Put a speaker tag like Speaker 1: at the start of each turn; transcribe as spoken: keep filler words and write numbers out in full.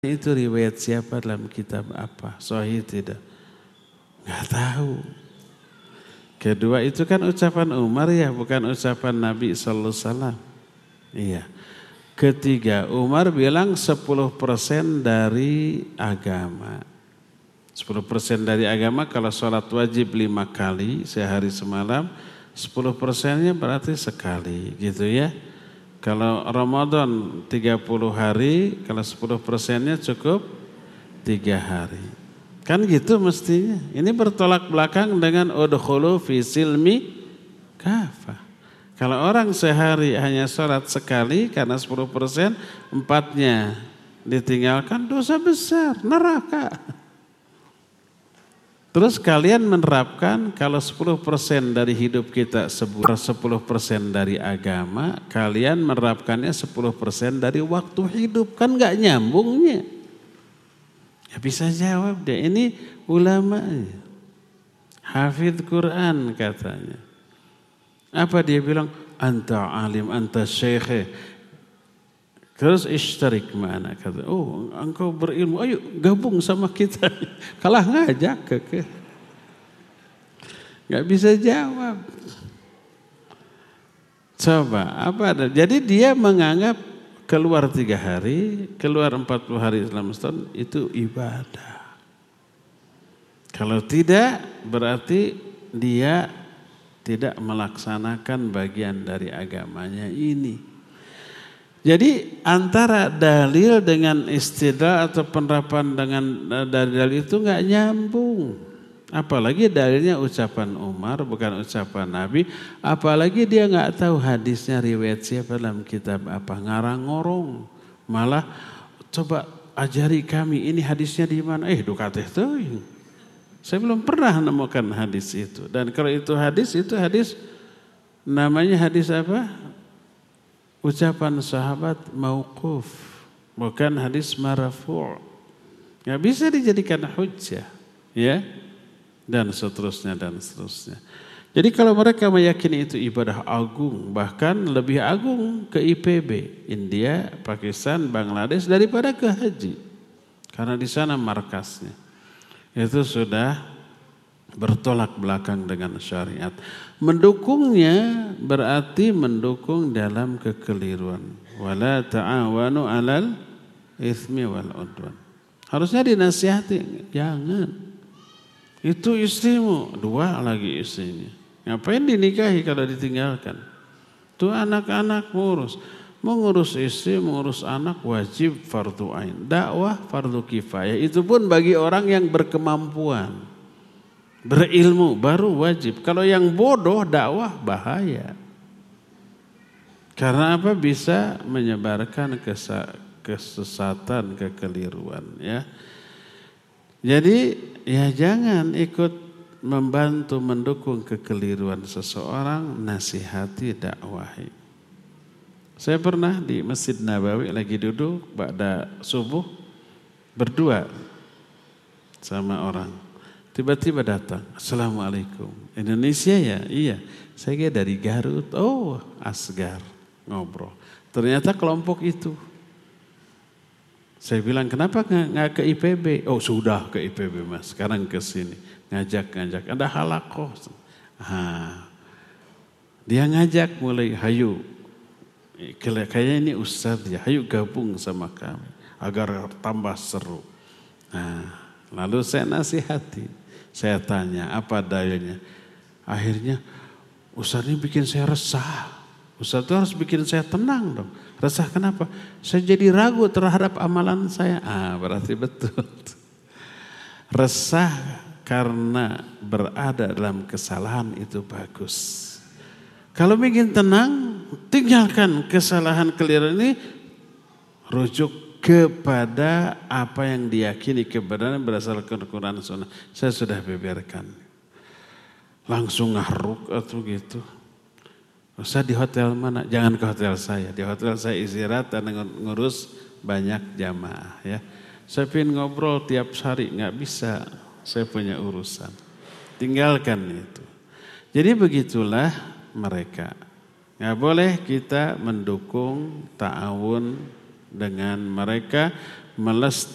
Speaker 1: Itu riwayat siapa dalam kitab apa? Sahih tidak? Nggak tahu. Kedua itu kan ucapan Umar ya, bukan ucapan Nabi sallallahu alaihi wasallam. Iya. Ketiga, Umar bilang sepuluh persen dari agama. sepuluh persen dari agama kalau sholat wajib lima kali sehari semalam, sepuluh persennya berarti sekali gitu ya. Kalau Ramadan tiga puluh hari, kalau sepuluh persennya cukup tiga hari. Kan gitu mestinya. Ini bertolak belakang dengan udkhulu fi silmi kafah. Kalau orang sehari hanya sholat sekali karena sepuluh persen, empatnya ditinggalkan, dosa besar, neraka. Terus kalian menerapkan kalau sepuluh persen dari hidup kita sepuluh persen dari agama, kalian menerapkannya sepuluh persen dari waktu hidup, kan gak nyambungnya. Ya bisa jawab deh, ini ulama hafidh Quran katanya. Apa dia bilang? Anta alim, anta syekh. Terus ishtarik mana? Kata, oh engkau berilmu, ayo gabung sama kita. Kalah ngajak ke, ke. Gak bisa jawab. Coba, apa ada? Jadi dia menganggap keluar tiga hari, keluar empat puluh hari dalam setahun itu ibadah. Kalau tidak, berarti dia tidak melaksanakan bagian dari agamanya ini. Jadi antara dalil dengan istidlal atau penerapan dengan dalil itu nggak nyambung. Apalagi dalilnya ucapan Umar bukan ucapan Nabi. Apalagi dia nggak tahu hadisnya riwayat siapa dalam kitab apa, ngarang-ngorong. Malah coba ajari kami ini hadisnya di mana? Eh dukateh tuh. Saya belum pernah menemukan hadis itu. Dan kalau itu hadis itu hadis namanya hadis apa? Ucapan sahabat mauquf, bukan hadis marfu'. Nggak bisa dijadikan hujjah, ya, dan seterusnya dan seterusnya. Jadi kalau mereka meyakini itu ibadah agung, bahkan lebih agung ke I P B, India, Pakistan, Bangladesh daripada ke haji, karena di sana markasnya. Itu sudah bertolak belakang dengan syariat. Mendukungnya berarti mendukung dalam kekeliruan. Wala ta'awanu 'alal itsmi wal 'udwan. Harusnya dinasihati, jangan. Itu istrimu, dua lagi istrinya. Ngapain dinikahi kalau ditinggalkan? Itu anak-anak ngurus. Mengurus istri, mengurus anak wajib fardu ain. Dakwah fardu kifayah. Itu pun bagi orang yang berkemampuan. Berilmu baru wajib. Kalau yang bodoh dakwah bahaya. Karena apa? Bisa menyebarkan kesesatan, kekeliruan, ya. Jadi ya jangan ikut membantu mendukung kekeliruan seseorang, nasihati, dakwahi. Saya pernah di Masjid Nabawi lagi duduk pada subuh berdua sama orang. Tiba-tiba datang, Assalamualaikum. Indonesia ya? Iya. Saya kira dari Garut. Oh, Asgar. Ngobrol. Ternyata kelompok itu. Saya bilang, kenapa nggak ke I P B? Oh, sudah ke I P B mas. Sekarang ke sini. Ngajak-ngajak. Ada halakoh. Ah, dia ngajak mulai, hayu. Kayaknya ini ustadz ya. Hayu gabung sama kami. Agar tambah seru. Nah, lalu saya nasihati. Saya tanya, apa dalilnya? Akhirnya, Ustaz ini bikin saya resah. Ustaz itu harus bikin saya tenang dong. Resah kenapa? Saya jadi ragu terhadap amalan saya. Ah, berarti betul. Resah karena berada dalam kesalahan itu bagus. Kalau ingin tenang, tinggalkan kesalahan keliru ini, rujuk kepada apa yang diyakini kebenaran berdasarkan Quran Sunnah. Saya sudah beberkan. Langsung ngahruk atau gitu. Saya di hotel mana? Jangan ke hotel saya. Di hotel saya istirahat dan ngurus banyak jamaah. Ya. Saya pengen ngobrol tiap hari, nggak bisa. Saya punya urusan. Tinggalkan itu. Jadi begitulah mereka. Nggak boleh kita mendukung ta'awun dengan mereka melestarikan